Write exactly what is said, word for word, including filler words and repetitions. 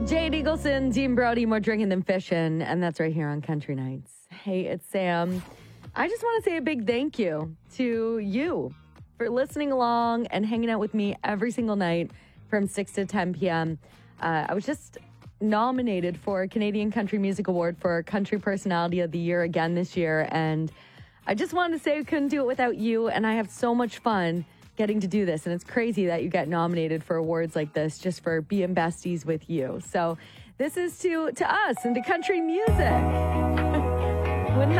Jade Eagleson, Dean Brody, more drinking than fishing, and that's right here on Country Nights. Hey, it's Sam. I just want to say a big thank you to you for listening along and hanging out with me every single night from six to ten p.m. Uh, I was just nominated for a Canadian Country Music Award for Country Personality of the Year again this year, and I just wanted to say I couldn't do it without you, and I have so much fun getting to do this, and it's crazy that you get nominated for awards like this just for being besties with you. So this is to to us and to country music.